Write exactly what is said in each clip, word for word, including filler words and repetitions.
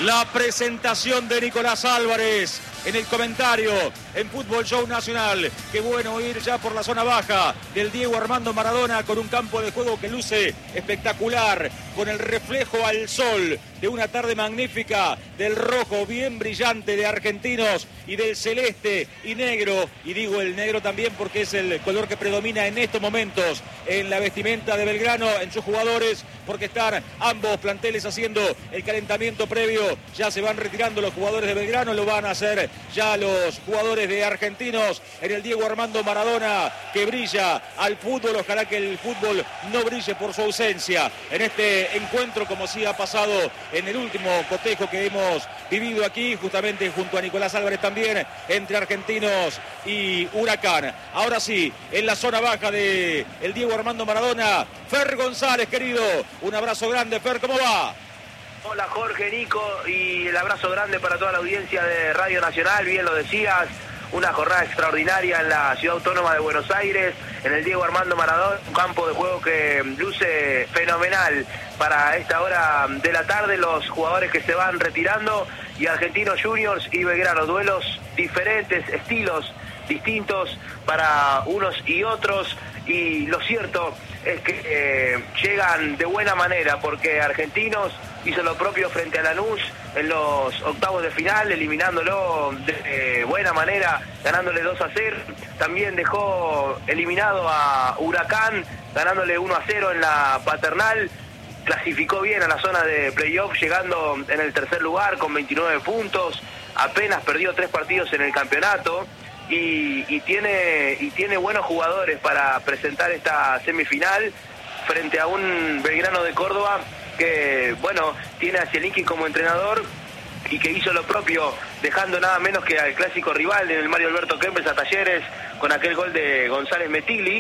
la presentación de Nicolás Álvarez en el comentario en Fútbol Show Nacional. Qué bueno ir ya por la zona baja del Diego Armando Maradona con un campo de juego que luce espectacular, con el reflejo al sol de una tarde magnífica, del rojo bien brillante de Argentinos y del celeste y negro, y digo el negro también porque es el color que predomina en estos momentos en la vestimenta de Belgrano, en sus jugadores, porque están ambos planteles haciendo el calentamiento previo. Ya se van retirando los jugadores de Belgrano, lo van a hacer ya los jugadores de Argentinos en el Diego Armando Maradona, que brilla al fútbol. Ojalá que el fútbol no brille por su ausencia en este encuentro, como sí ha pasado en el último cotejo que hemos vivido aquí, justamente junto a Nicolás Álvarez también, entre Argentinos y Huracán. Ahora sí, en la zona baja de el Diego Armando Maradona, Fer González, querido, un abrazo grande. Fer, ¿cómo va? Hola Jorge, Nico, y el abrazo grande para toda la audiencia de Radio Nacional. Bien lo decías, una jornada extraordinaria en la Ciudad Autónoma de Buenos Aires, en el Diego Armando Maradona, un campo de juego que luce fenomenal para esta hora de la tarde. Los jugadores que se van retirando, y Argentinos Juniors y Belgrano, duelos diferentes, estilos distintos para unos y otros, y lo cierto es que eh, llegan de buena manera, porque Argentinos hizo lo propio frente a Lanús en los octavos de final, eliminándolo de eh, buena manera, ganándole dos a cero. También dejó eliminado a Huracán, ganándole uno a cero en la Paternal. Clasificó bien a la zona de playoff, llegando en el tercer lugar con veintinueve puntos. Apenas perdió tres partidos en el campeonato. Y, y tiene y tiene buenos jugadores para presentar esta semifinal frente a un Belgrano de Córdoba que, bueno, tiene a Zielinski como entrenador y que hizo lo propio, dejando nada menos que al clásico rival en el Mario Alberto Kempes, a Talleres, con aquel gol de González Metilli,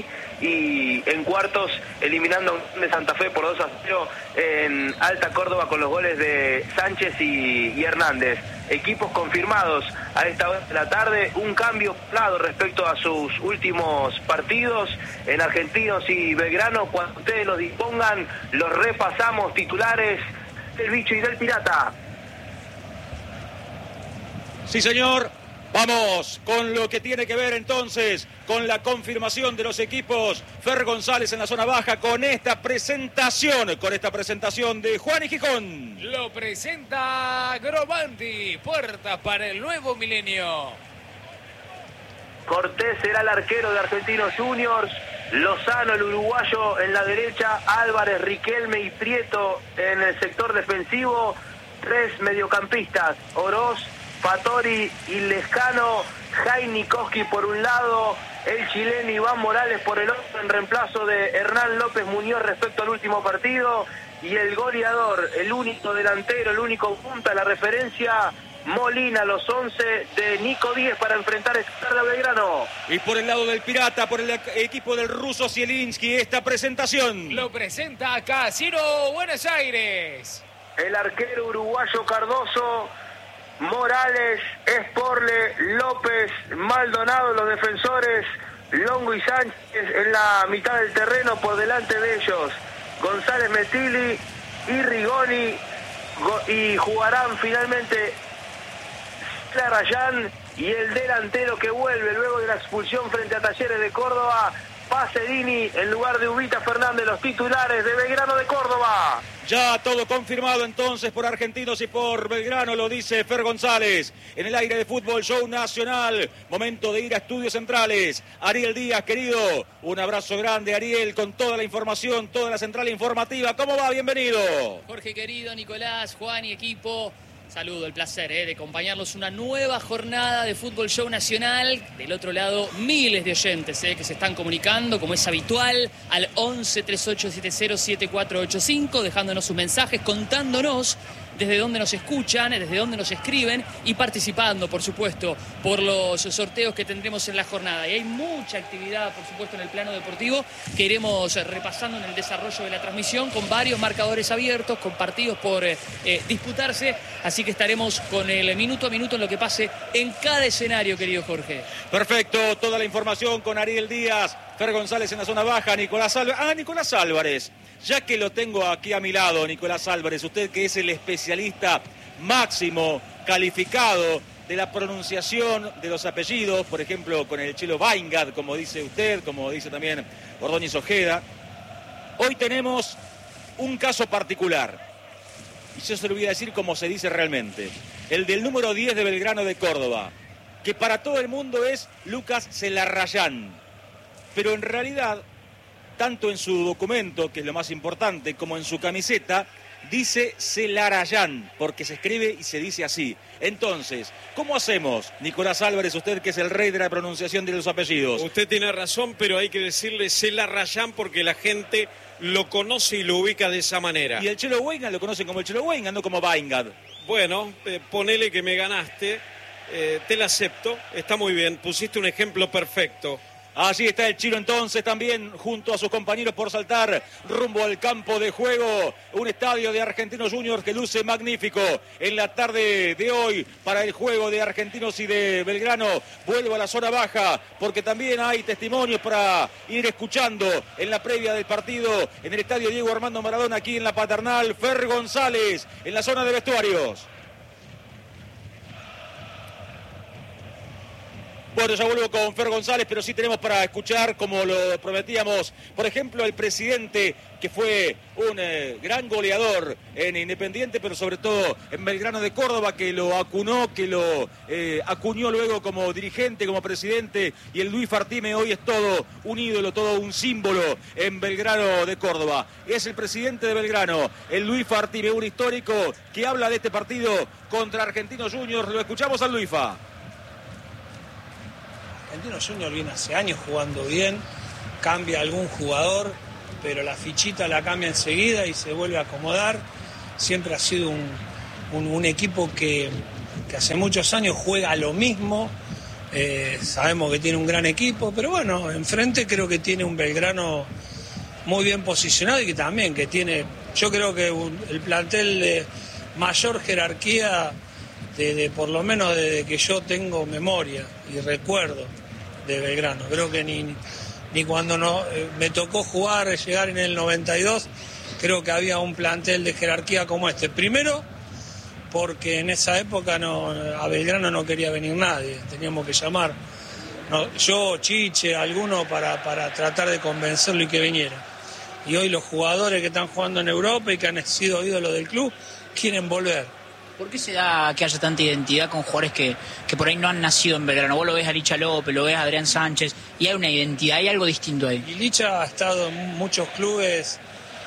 y en cuartos eliminando de Santa Fe por dos a cero en Alta Córdoba con los goles de Sánchez y, y Hernández. Equipos confirmados a esta hora de la tarde, un cambio claro respecto a sus últimos partidos en Argentinos y Belgrano. Cuando ustedes los dispongan, los repasamos. Titulares del Bicho y del Pirata. Sí, señor. Vamos con lo que tiene que ver entonces con la confirmación de los equipos. Fer González en la zona baja con esta presentación, con esta presentación de Juan y Gijón. Lo presenta Grobandi, puertas para el nuevo milenio. Cortés será el arquero de Argentinos Juniors, Lozano el uruguayo en la derecha, Álvarez, Riquelme y Prieto en el sector defensivo. Tres mediocampistas, Oroz, Fattori y Lescano, Jainikoski por un lado, el chileno Iván Morales por el otro, en reemplazo de Hernán López Muñoz respecto al último partido, y el goleador, el único delantero, el único punta, la referencia, Molina, los once de Nico Díez para enfrentar esta tarde a Belgrano. Y por el lado del Pirata, por el equipo del ruso Zielinski, esta presentación. Lo presenta Casino Buenos Aires. El arquero uruguayo Cardoso, Morales, Esporle, López, Maldonado, los defensores, Longo y Sánchez en la mitad del terreno, por delante de ellos González Metilli y Rigoni, y jugarán finalmente Rayán y el delantero que vuelve luego de la expulsión frente a Talleres de Córdoba, Pacerini en lugar de Ubita Fernández, los titulares de Belgrano de Córdoba. Ya todo confirmado entonces por Argentinos y por Belgrano, lo dice Fer González en el aire de Fútbol Show Nacional. Momento de ir a Estudios Centrales. Ariel Díaz, querido, un abrazo grande, Ariel, con toda la información, toda la central informativa. ¿Cómo va? Bienvenido. Jorge, querido, Nicolás, Juan y equipo. Saludo, el placer eh, de acompañarlos una nueva jornada de Fútbol Show Nacional. Del otro lado, miles de oyentes eh, que se están comunicando, como es habitual, al once, treinta y ocho setenta, setenta y cuatro ochenta y cinco, dejándonos sus mensajes, contándonos desde dónde nos escuchan, desde dónde nos escriben y participando, por supuesto, por los sorteos que tendremos en la jornada. Y hay mucha actividad, por supuesto, en el plano deportivo que iremos repasando en el desarrollo de la transmisión, con varios marcadores abiertos, con partidos por eh, eh, disputarse. Así que estaremos con el minuto a minuto en lo que pase en cada escenario, querido Jorge. Perfecto, toda la información con Ariel Díaz, Fer González en la zona baja, Nicolás Álvarez. Ah, Nicolás Álvarez. Ya que lo tengo aquí a mi lado, Nicolás Álvarez, usted que es el especialista máximo calificado de la pronunciación de los apellidos, por ejemplo, con el Chelo Weingart, como dice usted, como dice también Ordóñez Ojeda. Hoy tenemos un caso particular, y yo se lo voy a decir como se dice realmente, el del número diez de Belgrano de Córdoba, que para todo el mundo es Lucas Celarrayán, pero en realidad, tanto en su documento, que es lo más importante, como en su camiseta, dice Celarayán, porque se escribe y se dice así. Entonces, ¿cómo hacemos, Nicolás Álvarez, usted que es el rey de la pronunciación de los apellidos? Usted tiene razón, pero hay que decirle Celarrayán porque la gente lo conoce y lo ubica de esa manera. Y el Chelo Weingart lo conocen como el Chelo Weingart, no como Weingart. Bueno, eh, ponele que me ganaste, eh, te la acepto, está muy bien, pusiste un ejemplo perfecto. Allí está el Chilo entonces también junto a sus compañeros por saltar rumbo al campo de juego. Un estadio de Argentinos Juniors que luce magnífico en la tarde de hoy para el juego de Argentinos y de Belgrano. Vuelvo a la zona baja porque también hay testimonios para ir escuchando en la previa del partido en el estadio Diego Armando Maradona aquí en la Paternal. Fer González en la zona de vestuarios. Bueno, ya vuelvo con Fer González, pero sí tenemos para escuchar, como lo prometíamos, por ejemplo, el presidente, que fue un eh, gran goleador en Independiente, pero sobre todo en Belgrano de Córdoba, que lo acunó, que lo eh, acuñó luego como dirigente, como presidente, y el Luis Fartime hoy es todo un ídolo, todo un símbolo en Belgrano de Córdoba. Es el presidente de Belgrano, el Luis Fartime, un histórico que habla de este partido contra Argentinos Juniors. Lo escuchamos al Luifa. Argentinos Juniors viene hace años jugando bien, cambia algún jugador, pero la fichita la cambia enseguida y se vuelve a acomodar. Siempre ha sido un, un, un equipo que, que hace muchos años juega lo mismo. Eh, sabemos que tiene un gran equipo, pero bueno, enfrente creo que tiene un Belgrano muy bien posicionado y que también que tiene, yo creo que un, el plantel de mayor jerarquía de, de por lo menos desde que yo tengo memoria y recuerdo de Belgrano. Creo que ni, ni cuando no, eh, me tocó jugar, llegar en el noventa y dos, creo que había un plantel de jerarquía como este. Primero, porque en esa época no, a Belgrano no quería venir nadie, teníamos que llamar, no, yo, Chiche, alguno para, para tratar de convencerlo y que viniera. Y hoy los jugadores que están jugando en Europa y que han sido ídolos del club quieren volver. ¿Por qué se da que haya tanta identidad con jugadores que, que por ahí no han nacido en Belgrano? Vos lo ves a Licha López, lo ves a Adrián Sánchez, y hay una identidad, hay algo distinto ahí. Y Licha ha estado en muchos clubes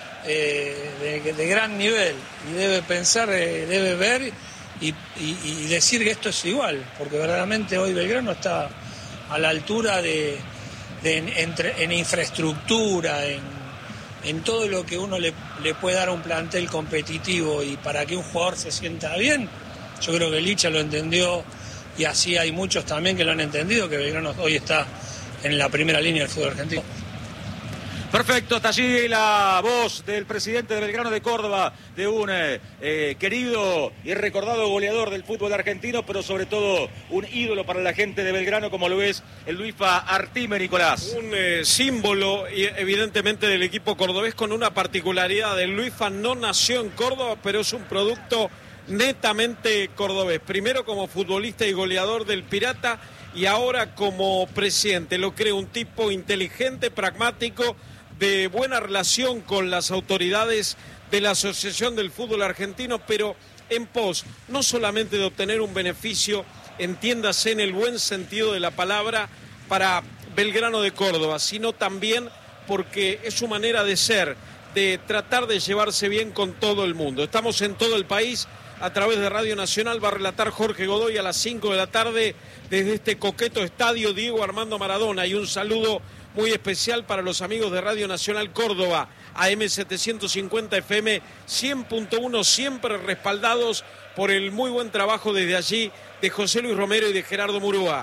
eh, de, de gran nivel, y debe pensar, eh, debe ver y, y, y decir que esto es igual, porque verdaderamente hoy Belgrano está a la altura de, de en, entre, en infraestructura, en... en todo lo que uno le, le puede dar a un plantel competitivo y para que un jugador se sienta bien. Yo creo que Licha lo entendió y así hay muchos también que lo han entendido, que Belgrano hoy está en la primera línea del fútbol argentino. Perfecto, está allí la voz del presidente de Belgrano de Córdoba, de un eh, eh, querido y recordado goleador del fútbol argentino, pero sobre todo un ídolo para la gente de Belgrano, como lo es el Luifa Artime, Nicolás. Un eh, símbolo, evidentemente, del equipo cordobés, con una particularidad. El Luifa no nació en Córdoba, pero es un producto netamente cordobés. Primero como futbolista y goleador del Pirata, y ahora como presidente. Lo creo un tipo inteligente, pragmático, de buena relación con las autoridades de la Asociación del Fútbol Argentino, pero en pos no solamente de obtener un beneficio, entiéndase en el buen sentido de la palabra, para Belgrano de Córdoba, sino también porque es su manera de ser, de tratar de llevarse bien con todo el mundo. Estamos en todo el país, a través de Radio Nacional va a relatar Jorge Godoy a las cinco de la tarde desde este coqueto estadio Diego Armando Maradona, y un saludo muy especial para los amigos de Radio Nacional Córdoba, A M setecientos cincuenta F M cien punto uno, siempre respaldados por el muy buen trabajo desde allí de José Luis Romero y de Gerardo Murúa.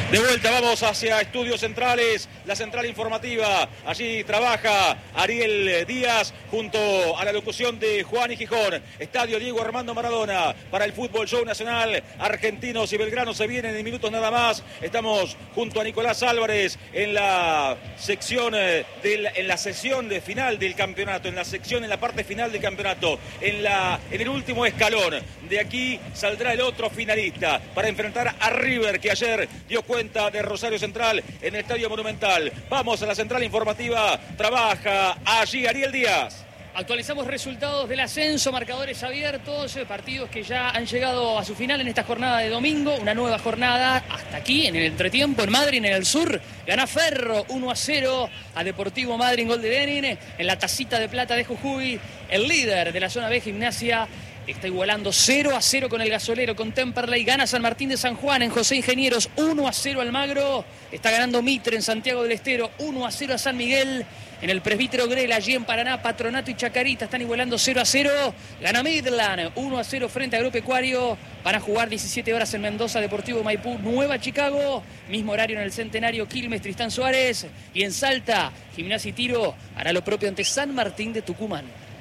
De vuelta vamos hacia Estudios Centrales, la central informativa. Allí trabaja Ariel Díaz junto a la locución de Juan y Gijón. Estadio Diego Armando Maradona para el Fútbol Show Nacional. Argentinos y Belgrano se vienen en minutos nada más. Estamos junto a Nicolás Álvarez en la sección del, en la sesión de final del campeonato, en la sección en la parte final del campeonato, en la en el último escalón. De aquí saldrá el otro finalista para enfrentar a River, que ayer dio cuenta de Rosario Central en el Estadio Monumental. Vamos a la central informativa. Trabaja allí Ariel Díaz. Actualizamos resultados del ascenso, marcadores abiertos, partidos que ya han llegado a su final en esta jornada de domingo. Una nueva jornada hasta aquí, en el entretiempo, en Madrid, en el sur. Gana Ferro uno a cero a Deportivo Madrid en gol de Lenin. En la tacita de plata de Jujuy, el líder de la zona B, Gimnasia, está igualando cero a cero con el Gasolero, con Temperley. Gana San Martín de San Juan en José Ingenieros uno a cero Almagro. Está ganando Mitre en Santiago del Estero uno a cero a San Miguel. En el Presbítero Grela, allí en Paraná, Patronato y Chacarita están igualando cero a cero. Gana Midland uno a cero frente a Agropecuario. Van a jugar diecisiete horas en Mendoza, Deportivo Maipú, Nueva Chicago. Mismo horario en el Centenario, Quilmes, Tristán Suárez. Y en Salta, Gimnasia y Tiro hará lo propio ante San Martín de Tucumán.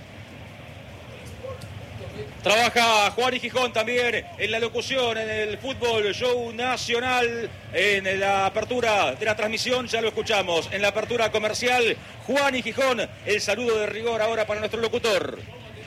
Trabaja Juan y Gijón también en la locución, en el Fútbol Show Nacional, en la apertura de la transmisión, ya lo escuchamos, en la apertura comercial, Juan y Gijón, el saludo de rigor ahora para nuestro locutor.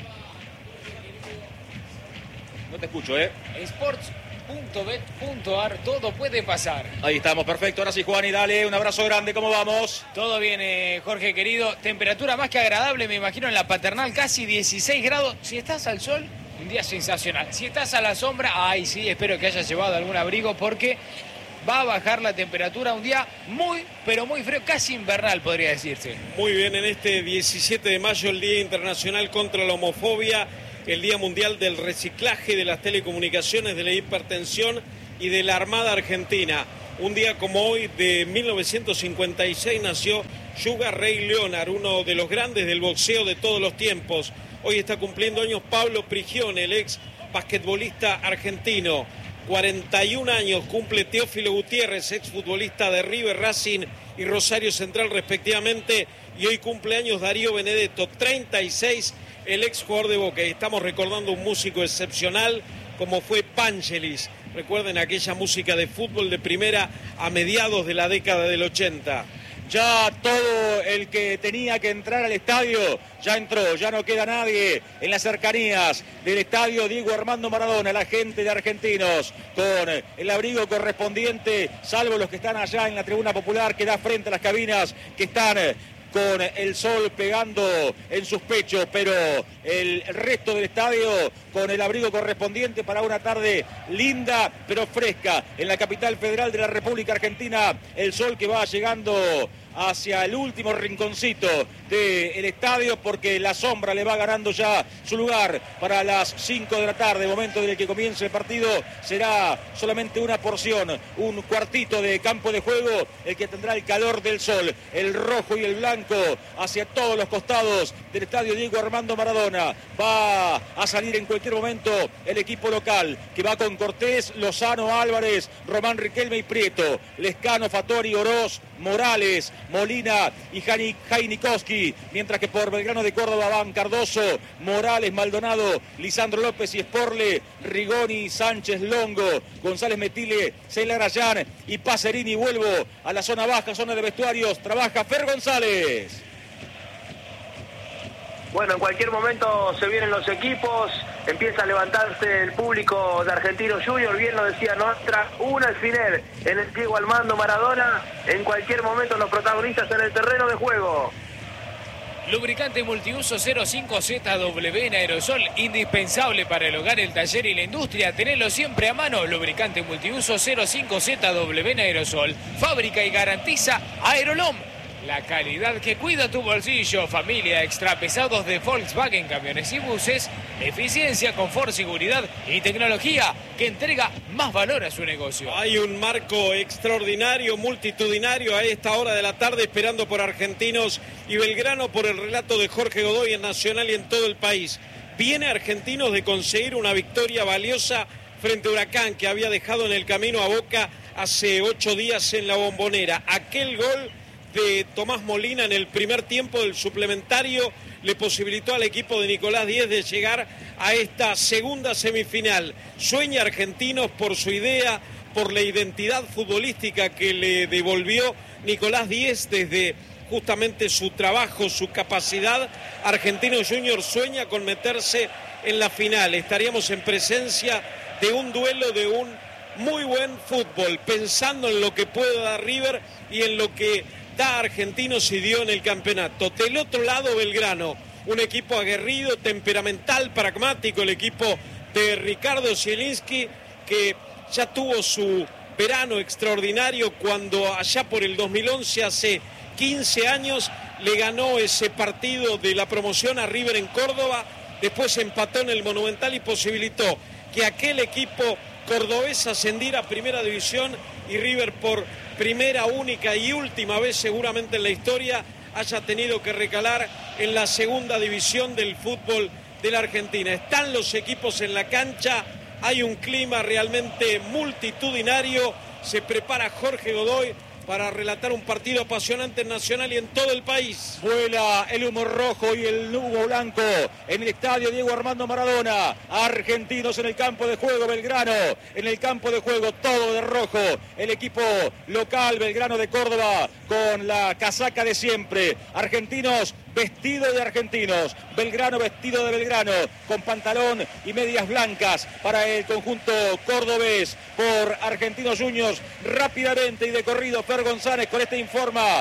No te escucho, ¿eh? Sports punto bet punto ar, todo puede pasar. Ahí estamos, perfecto. Ahora sí, Juan, y dale, un abrazo grande, ¿cómo vamos? Todo bien, eh, Jorge, querido. Temperatura más que agradable, me imagino, en la Paternal, casi dieciséis grados. Si estás al sol, un día sensacional. Si estás a la sombra, ay, sí, espero que hayas llevado algún abrigo porque va a bajar la temperatura. Un día muy, pero muy frío, casi invernal, podría decirse. Muy bien, en este diecisiete de mayo, el Día Internacional contra la Homofobia, el Día Mundial del Reciclaje, de las Telecomunicaciones, de la Hipertensión y de la Armada Argentina. Un día como hoy, de mil novecientos cincuenta y seis, nació Sugar Ray Leonard, uno de los grandes del boxeo de todos los tiempos. Hoy está cumpliendo años Pablo Prigione, el ex basquetbolista argentino. cuarenta y un años cumple Teófilo Gutiérrez, ex futbolista de River, Racing y Rosario Central respectivamente. Y hoy cumple años Darío Benedetto, treinta y seis, el ex jugador de Boca. Y estamos recordando un músico excepcional como fue Pangelis. Recuerden aquella música de fútbol de primera a mediados de la década del ochenta. Ya todo el que tenía que entrar al estadio ya entró, ya no queda nadie en las cercanías del estadio Diego Armando Maradona. La gente de Argentinos con el abrigo correspondiente, salvo los que están allá en la tribuna popular que da frente a las cabinas, que están con el sol pegando en sus pechos, pero el resto del estadio con el abrigo correspondiente para una tarde linda pero fresca en la capital federal de la República Argentina. El sol que va llegando hacia el último rinconcito del estadio, porque la sombra le va ganando ya su lugar para las cinco de la tarde, momento en el que comience el partido. Será solamente una porción, un cuartito de campo de juego el que tendrá el calor del sol, el rojo y el blanco hacia todos los costados del estadio Diego Armando Maradona. Va a salir en cualquier momento el equipo local, que va con Cortés, Lozano, Álvarez, Román Riquelme y Prieto, Lescano, Fattori, Oroz, Morales, Molina y Jainikowski, mientras que por Belgrano de Córdoba van Cardoso, Morales, Maldonado, Lisandro López y Sporle, Rigoni, Sánchez, Longo, González Metile, Ceyla Rayán y Pacerini. Vuelvo a la zona baja, zona de vestuarios, trabaja Fer González. Bueno, en cualquier momento se vienen los equipos, empieza a levantarse el público de Argentinos Juniors, bien lo decía Nostra, un alfiler en el Diego Armando Maradona, en cualquier momento los protagonistas en el terreno de juego. Lubricante multiuso cero cinco Z W en aerosol, indispensable para el hogar, el taller y la industria. Tenelo siempre a mano. Lubricante multiuso cero cinco Z W en aerosol. Fábrica y garantiza Aerolom, la calidad que cuida tu bolsillo. Familia extra pesados de Volkswagen Camiones y Buses. Eficiencia, confort, seguridad y tecnología que entrega más valor a su negocio. Hay un marco extraordinario, multitudinario a esta hora de la tarde, esperando por Argentinos y Belgrano, por el relato de Jorge Godoy en Nacional y en todo el país. Viene Argentinos de conseguir una victoria valiosa frente a Huracán, que había dejado en el camino a Boca hace ocho días en la Bombonera. Aquel gol de Tomás Molina en el primer tiempo del suplementario le posibilitó al equipo de Nicolás Díez de llegar a esta segunda semifinal. Sueña Argentinos por su idea, por la identidad futbolística que le devolvió Nicolás Díez desde justamente su trabajo, su capacidad. Argentinos Juniors sueña con meterse en la final. Estaríamos en presencia de un duelo de un muy buen fútbol, pensando en lo que puede dar River y en lo que da Argentinos y dio en el campeonato. Del otro lado, Belgrano, un equipo aguerrido, temperamental, pragmático, el equipo de Ricardo Zielinski, que ya tuvo su verano extraordinario cuando allá por el dos mil once, hace quince años, le ganó ese partido de la promoción a River en Córdoba, después empató en el Monumental y posibilitó que aquel equipo cordobés ascendiera a Primera División y River por primera, única y última vez seguramente en la historia haya tenido que recalar en la segunda división del fútbol de la Argentina. Están los equipos en la cancha, hay un clima realmente multitudinario, se prepara Jorge Godoy para relatar un partido apasionante en Nacional y en todo el país. Vuela el humo rojo y el humo blanco en el estadio Diego Armando Maradona. Argentinos en el campo de juego, Belgrano en el campo de juego, todo de rojo. El equipo local, Belgrano de Córdoba, con la casaca de siempre. Argentinos vestido de argentinos, Belgrano vestido de Belgrano, con pantalón y medias blancas para el conjunto cordobés. Por Argentinos Juniors, rápidamente y de corrido, Fer González con este informa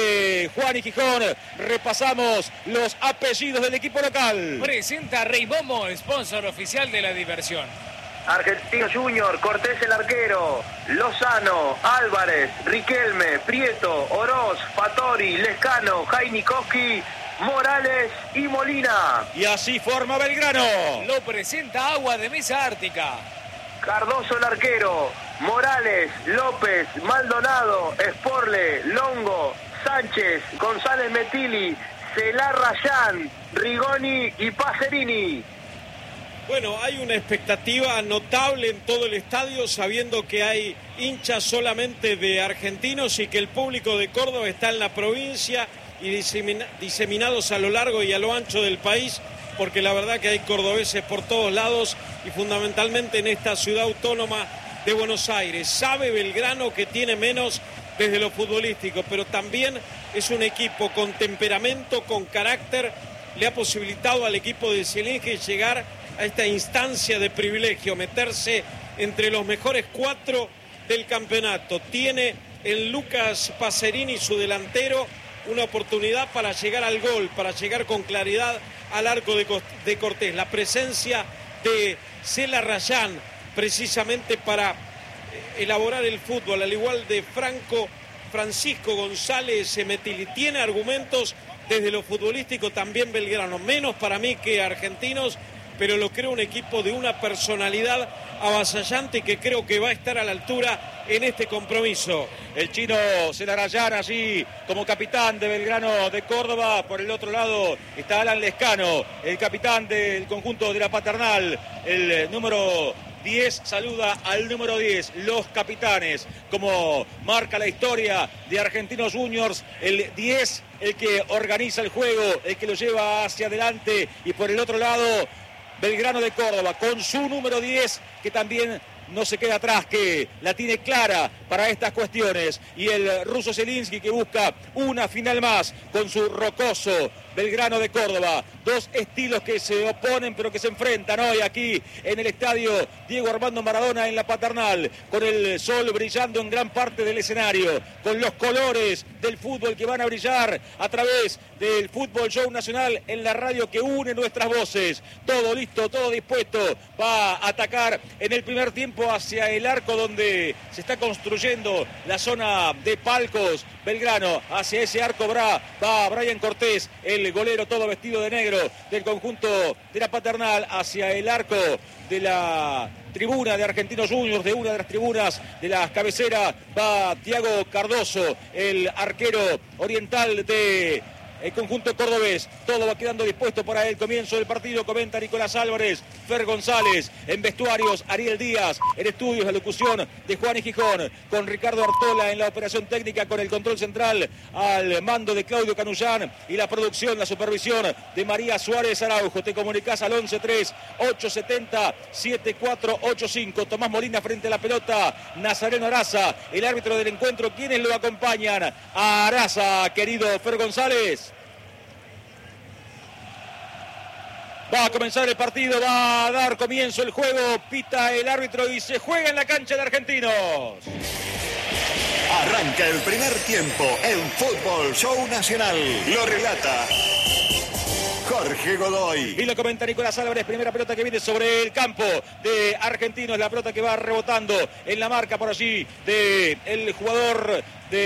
de Juan y Gijón. Repasamos los apellidos del equipo local. Presenta Rey Momo, sponsor oficial de la diversión. Argentinos Junior, Cortés el arquero, Lozano, Álvarez, Riquelme, Prieto, Oroz, Fattori, Lescano, Jainikowski, Morales y Molina. Y así forma Belgrano. Lo presenta Agua de Mesa Ártica. Cardoso el arquero, Morales, López, Maldonado, Sporle, Longo, Sánchez, González Metili, Celar Rayán, Rigoni y Pacerini. Bueno, hay una expectativa notable en todo el estadio, sabiendo que hay hinchas solamente de argentinos y que el público de Córdoba está en la provincia y disemina, diseminados a lo largo y a lo ancho del país, porque la verdad que hay cordobeses por todos lados y fundamentalmente en esta ciudad autónoma de Buenos Aires. Sabe Belgrano que tiene menos desde lo futbolístico, pero también es un equipo con temperamento, con carácter. Le ha posibilitado al equipo de Zielinski llegar a esta instancia de privilegio, meterse entre los mejores cuatro del campeonato. Tiene en Lucas Pacerini, su delantero, una oportunidad para llegar al gol, para llegar con claridad al arco de, de Cortés. La presencia de Celar Rayán, precisamente para elaborar el fútbol, al igual de Franco Francisco González Metili. Tiene argumentos desde lo futbolístico también Belgrano, menos para mí que Argentinos, pero lo creo un equipo de una personalidad avasallante que creo que va a estar a la altura en este compromiso. El chino Celar Rayán allí como capitán de Belgrano de Córdoba. Por el otro lado está Alan Lescano, el capitán del conjunto de la Paternal. El número diez saluda al número diez, los capitanes, como marca la historia de Argentinos Juniors. El diez, el que organiza el juego, el que lo lleva hacia adelante. Y por el otro lado, Belgrano de Córdoba, con su número diez, que también no se queda atrás, que la tiene clara para estas cuestiones. Y el ruso Zielinski, que busca una final más con su rocoso Belgrano de Córdoba. Dos estilos que se oponen pero que se enfrentan hoy aquí en el estadio Diego Armando Maradona en la Paternal, con el sol brillando en gran parte del escenario, con los colores del fútbol que van a brillar a través del Fútbol Show Nacional en la radio que une nuestras voces. Todo listo, todo dispuesto. Va a atacar en el primer tiempo hacia el arco donde se está construyendo la zona de palcos. Belgrano, hacia ese arco va, va Brian Cortés, el golero todo vestido de negro del conjunto de la Paternal, hacia el arco de la tribuna de Argentinos Juniors, de una de las tribunas de las cabeceras, va Thiago Cardoso, el arquero oriental de el conjunto cordobés. Todo va quedando dispuesto para el comienzo del partido. Comenta Nicolás Álvarez, Fer González, en vestuarios Ariel Díaz, en estudios de locución de Juan y Gijón, con Ricardo Artola en la operación técnica, con el control central al mando de Claudio Canullán y la producción, la supervisión de María Suárez Araujo. Te comunicás al once tres ocho siete cero siete cuatro ocho cinco. Tomás Molina frente a la pelota, Nazareno Araza, el árbitro del encuentro. ¿Quiénes lo acompañan? A Araza, querido Fer González. Va a comenzar el partido, va a dar comienzo el juego, pita el árbitro y se juega en la cancha de Argentinos. Arranca el primer tiempo en Fútbol Show Nacional. Lo relata Jorge Godoy. Y lo comenta Nicolás Álvarez. Primera pelota que viene sobre el campo de Argentinos. La pelota que va rebotando en la marca por allí del jugador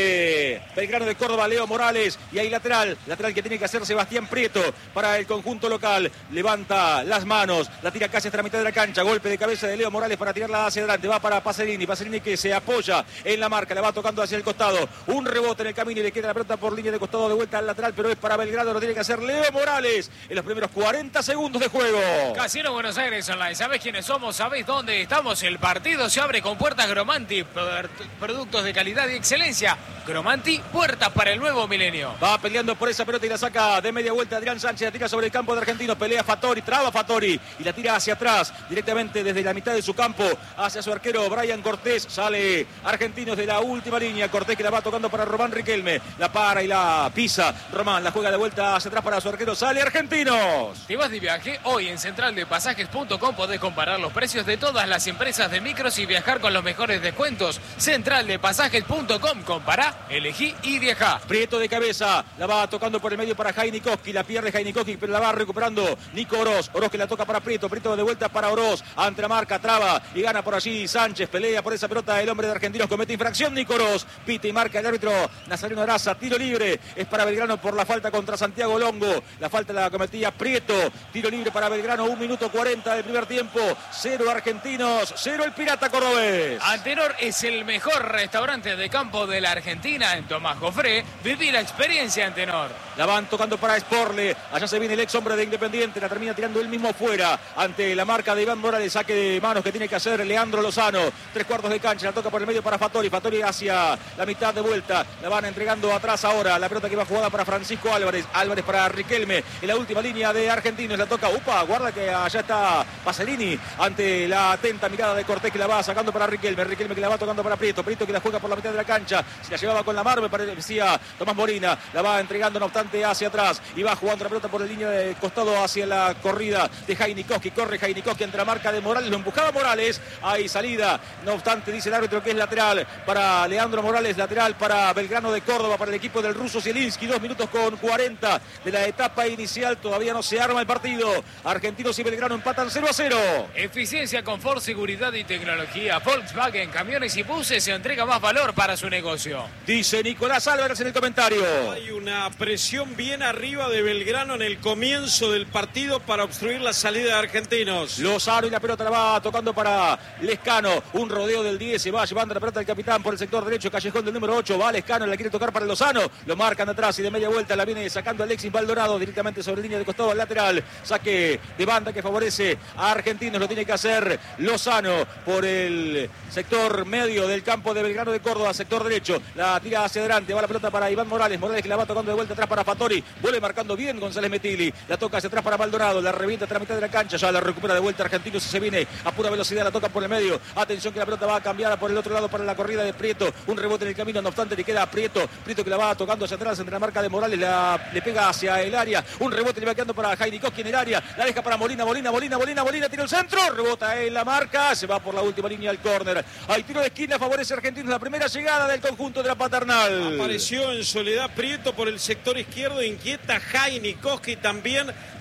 de Belgrano de Córdoba, Leo Morales. Y hay lateral, lateral que tiene que hacer Sebastián Prieto para el conjunto local. Levanta las manos, la tira casi hasta la mitad de la cancha. Golpe de cabeza de Leo Morales para tirarla hacia adelante. Va para Pacerini, Pacerini que se apoya en la marca, la va tocando hacia el costado. Un rebote en el camino y le queda la pelota por línea de costado de vuelta al lateral, pero es para Belgrano, lo tiene que hacer Leo Morales en los primeros cuarenta segundos de juego. Casino Buenos Aires Online. ¿Sabés quiénes somos? ¿Sabés dónde estamos? El partido se abre con puertas Gromanti, productos de calidad y excelencia. Gromanti, puertas para el nuevo milenio. Va peleando por esa pelota y la saca de media vuelta Adrián Sánchez. La tira sobre el campo de Argentinos. Pelea Fattori, traba Fattori y la tira hacia atrás, directamente desde la mitad de su campo hacia su arquero Brian Cortés. Sale Argentinos de la última línea. Cortés que la va tocando para Román Riquelme. La para y la pisa. Román la juega de vuelta hacia atrás para su arquero. Sale Argentinos. ¿Te vas de viaje? Hoy en central de pasajes punto com podés comparar los precios de todas las empresas de micros y viajar con los mejores descuentos. central de pasajes punto com. Compará, elegí y viajá. Prieto de cabeza, la va tocando por el medio para Jainikowski, la pierde Jainikowski, pero la va recuperando Nico Oroz. Oroz que la toca para Prieto, Prieto de vuelta para Oroz, ante la marca, traba y gana por allí Sánchez, pelea por esa pelota, el hombre de Argentinos comete infracción, Nico Oroz, pita y marca el árbitro Nazareno Araza, tiro libre, es para Belgrano por la falta contra Santiago Longo, la falta la cometía Prieto, tiro libre para Belgrano, un minuto cuarenta del primer tiempo, cero Argentinos, cero el Pirata Cordobés. Antenor es el mejor restaurante de campo de la Argentina, en Tomás Jofré, viví la experiencia Antenor. La van tocando para Sporle, allá se viene el ex hombre de Independiente, la termina tirando él mismo fuera, ante la marca de Iván Morales, saque de manos que tiene que hacer Leandro Lozano, tres cuartos de cancha, la toca por el medio para Fattori, Fattori hacia la mitad de vuelta, la van entregando atrás ahora, la pelota que va jugada para Francisco Álvarez, Álvarez para Riquelme, en la última línea de Argentinos, la toca, upa, guarda que allá está Pacerini, ante la atenta mirada de Cortés que la va sacando para Riquelme, Riquelme que la va tocando para Prieto, Prieto que la juega por la mitad de la cancha, se la llevaba con la mano, me parecía Tomás Molina, la va entregando no obstante hacia atrás y va jugando la pelota por la línea de costado hacia la corrida de Jainikowski, corre Jainikowski entre la marca de Morales, lo empujaba Morales, hay salida, no obstante dice el árbitro que es lateral para Leandro Morales, lateral para Belgrano de Córdoba, para el equipo del ruso Zielinski, dos minutos con cuarenta de la etapa inicial, todavía no se arma el partido, Argentinos y Belgrano empatan cero a cero. Eficiencia, confort, seguridad y tecnología. Volkswagen, camiones y buses se entrega más valor para su negocio. Dice Nicolás Álvarez en el comentario. Hay una presión bien arriba de Belgrano en el comienzo del partido para obstruir la salida de Argentinos. Lozano y la pelota la va tocando para Lescano. Un rodeo del diez, se va llevando la pelota del capitán por el sector derecho. Callejón del número ocho, va Lescano, la quiere tocar para Lozano. Lo marcan atrás y de media vuelta la viene sacando Alexis Maldonado directamente sobre línea de costado al lateral. Saque de banda que favorece a Argentinos. Lo tiene que hacer Lozano por el sector medio del campo de Belgrano de Córdoba, sector derecho. La tira hacia adelante, va la pelota para Iván Morales. Morales que la va tocando de vuelta atrás para Fattori. Vuelve marcando bien González Metilli. La toca hacia atrás para Maldonado. La revienta hasta la mitad de la cancha. Ya la recupera de vuelta Argentinos y se viene a pura velocidad. La toca por el medio. Atención que la pelota va a cambiar por el otro lado para la corrida de Prieto. Un rebote en el camino. No obstante le queda a Prieto. Prieto que la va tocando hacia atrás entre la marca de Morales. La, le pega hacia el área. Un rebote le va quedando para Jainikowski en el área. La deja para Molina. Molina, Molina, Molina, Molina. Tira el centro. Rebota en la marca. Se va por la última línea al córner. Hay tiro de esquina. Favorece a Argentinos. La primera llegada del conjunto de la Paternal. Apareció en soledad Prieto por el sector izquierdo. Inquieta Jainikowski también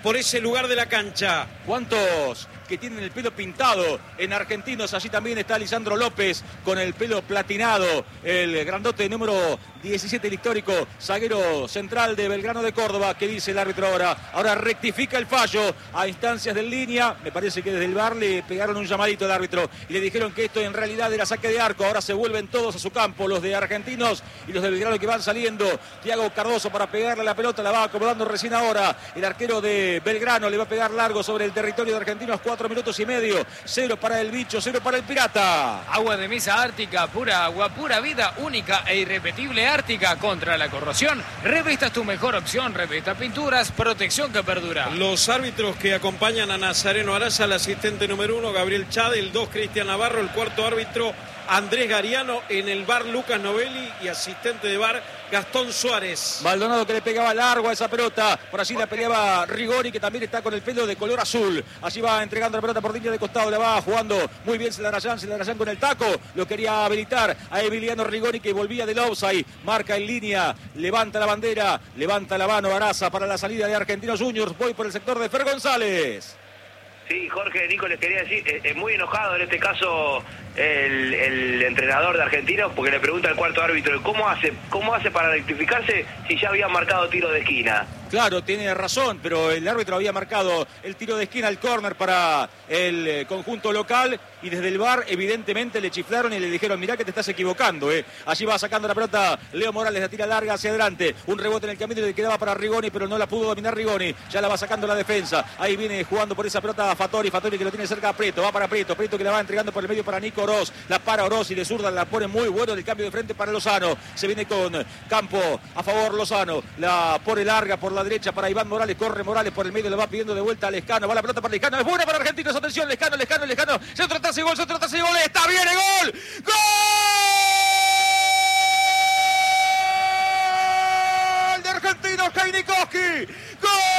por ese lugar de la cancha. ¿Cuántos que tienen el pelo pintado en Argentinos? Allí también está Lisandro López con el pelo platinado, el grandote número diecisiete, el histórico zaguero central de Belgrano de Córdoba. ¿Qué dice el árbitro ahora? Ahora rectifica el fallo a instancias del línea. Me parece que desde el V A R le pegaron un llamadito al árbitro y le dijeron que esto en realidad era saque de arco. Ahora se vuelven todos a su campo, los de Argentinos y los de Belgrano que van saliendo. Thiago Cardoso para pegarle la pelota, la va acomodando recién ahora. El arquero de Belgrano le va a pegar largo sobre el territorio de Argentinos. Cuatro minutos y medio. Cero para el bicho, cero para el pirata. Agua de mesa Ártica, pura agua, pura vida, única e irrepetible Ártica contra la corrosión. Revista es tu mejor opción. Revista Pinturas, protección que perdura. Los árbitros que acompañan a Nazareno Araza, el asistente número uno, Gabriel Chade, el dos, Cristian Navarro, el cuarto árbitro, Andrés Gariano, en el V A R, Lucas Novelli, y asistente de V A R, Gastón Suárez. Maldonado que le pegaba largo a esa pelota. Por allí la peleaba Rigoni, que también está con el pelo de color azul. Allí va entregando la pelota por línea de costado. La va jugando muy bien Celarayán. Celarayán con el taco. Lo quería habilitar a Emiliano Rigoni, que volvía del offside. Marca en línea. Levanta la bandera. Levanta la mano Araza para la salida de Argentinos Juniors. Voy por el sector de Fer González. Sí, Jorge, Nico, les quería decir, es, es muy enojado en este caso el, el entrenador de Argentinos, porque le pregunta al cuarto árbitro, ¿cómo hace, cómo hace para rectificarse si ya habían marcado tiro de esquina? Claro, tiene razón, pero el árbitro había marcado el tiro de esquina, el córner para el conjunto local, y desde el V A R evidentemente le chiflaron y le dijeron, mirá que te estás equivocando, eh. Allí va sacando la pelota Leo Morales, la tira larga hacia adelante, un rebote en el camino y le quedaba para Rigoni, pero no la pudo dominar Rigoni, ya la va sacando la defensa. Ahí viene jugando por esa pelota Fattori, Fattori que lo tiene cerca a Prieto, va para Prieto, Prieto que la va entregando por el medio para Nico Oroz, la para Oroz y de zurda la pone muy bueno, el cambio de frente para Lozano, se viene con campo a favor Lozano, la pone larga por la derecha para Iván Morales, corre Morales por el medio, le va pidiendo de vuelta a Lescano, va la pelota para Lescano, es buena para Argentinos, atención, Lescano, Lescano, Lescano, centro atrás y gol, centro atrás y gol, está bien el gol, gol de Argentinos, Kainikowski, gol